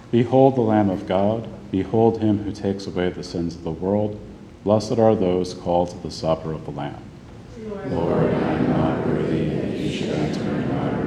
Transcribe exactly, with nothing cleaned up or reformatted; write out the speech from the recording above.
Behold the Lamb of God. Behold him who takes away the sins of the world. Blessed are those called to the supper of the Lamb. Lord, I am not worthy that you should enter into my